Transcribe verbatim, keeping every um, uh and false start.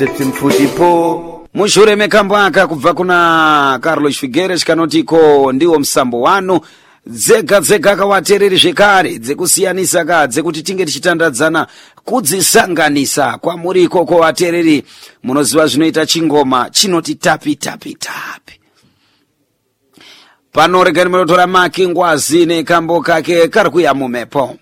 mfutipo mushure mekambo aka kubva kuna Carlos Figueiredo kanotiko ndiwo msambo wanu dzega dzega kawatereri zvekare dzekusiyanisa ka dzekuti tinge tichitandadzana kudzisanganisa kwa muri koko watereri munoziva zvinoita chingoma chinoti tapi tapi tapi pano regani munotora maki ngwazi nekambo kake kari kuya mumepo.